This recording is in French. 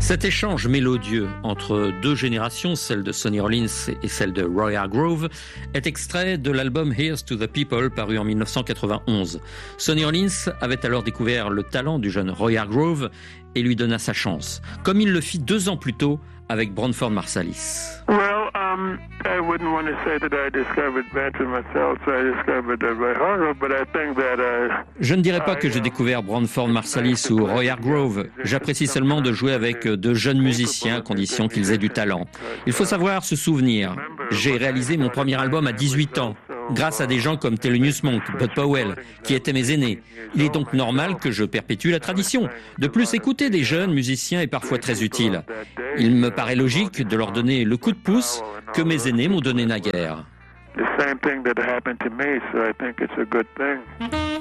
Cet échange mélodieux entre deux générations, celle de Sonny Rollins et celle de Roy Hargrove, est extrait de l'album Here's to the People paru en 1991. Sonny Rollins avait alors découvert le talent du jeune Roy Hargrove et lui donna sa chance, comme il le fit 2 ans plus tôt avec Branford Marsalis. I wouldn't want to say that I discovered Branford myself, so I discovered Roy Hargrove, but I think that Je ne dirais pas que j'ai découvert Branford Marsalis ou Roy Hargrove. J'apprécie seulement de jouer avec de jeunes musiciens à condition qu'ils aient du talent. Il faut savoir se souvenir. J'ai réalisé mon premier album à 18 ans, grâce à des gens comme Thelonious Monk, Bud Powell, qui étaient mes aînés. Il est donc normal que je perpétue la tradition. De plus, écouter des jeunes musiciens est parfois très utile. Il me paraît logique de leur donner le coup de pouce que mes aînés m'ont donné naguère. the same thing that happened to me, so I think it's a good thing.